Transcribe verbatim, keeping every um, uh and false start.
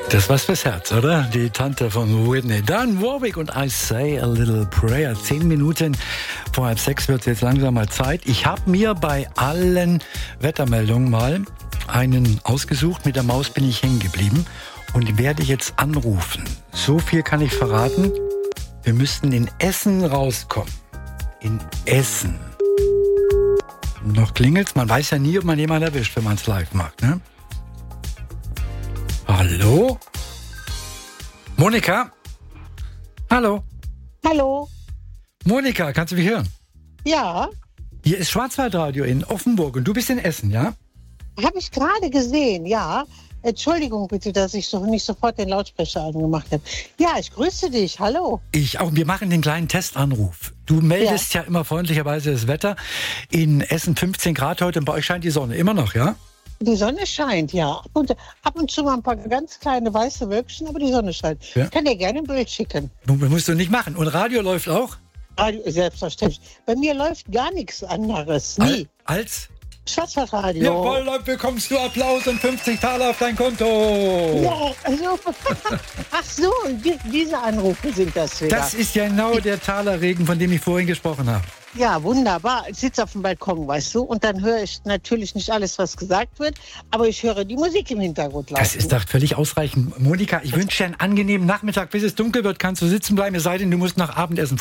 Das ist was fürs Herz, oder? Die Tante von Whitney. Dann Warwick und I Say a Little Prayer. Zehn Minuten vor halb sechs wird es jetzt langsam mal Zeit. Ich habe mir bei allen Wettermeldungen mal einen ausgesucht. Mit der Maus bin ich hängen geblieben und werde jetzt anrufen. So viel kann ich verraten. Wir müssten in Essen rauskommen. In Essen. Noch klingelt's. Man weiß ja nie, ob man jemanden erwischt, wenn man es live macht, ne? Hallo? Monika? Hallo? Hallo? Monika, kannst du mich hören? Ja. Hier ist Schwarzwaldradio in Offenburg und du bist in Essen, ja? Habe ich gerade gesehen, ja. Entschuldigung bitte, dass ich so nicht sofort den Lautsprecher angemacht habe. Ja, ich grüße dich. Hallo. Ich auch. Wir machen den kleinen Testanruf. Du meldest ja, ja immer freundlicherweise das Wetter. In Essen fünfzehn Grad heute und bei euch scheint die Sonne. Immer noch, ja? Die Sonne scheint, ja. Und ab und zu mal ein paar ganz kleine weiße Wölkchen, aber die Sonne scheint. Ja. Ich kann dir gerne ein Bild schicken. Musst du nicht machen. Und Radio läuft auch? Radio, selbstverständlich. Bei mir läuft gar nichts anderes. Nie. Als? Schwarzwaldradio. Jawohl, dann bekommst du Applaus und fünfzig Taler auf dein Konto. Ja, also. Ach so, die, diese Anrufe sind das wieder. Das ist ja genau der Talerregen, von dem ich vorhin gesprochen habe. Ja, wunderbar. Ich sitze auf dem Balkon, weißt du, und dann höre ich natürlich nicht alles, was gesagt wird, aber ich höre die Musik im Hintergrund laufen. Das ist doch völlig ausreichend. Monika, ich wünsche dir einen angenehmen Nachmittag. Bis es dunkel wird, kannst du sitzen bleiben, es sei denn, du musst nach Abendessen.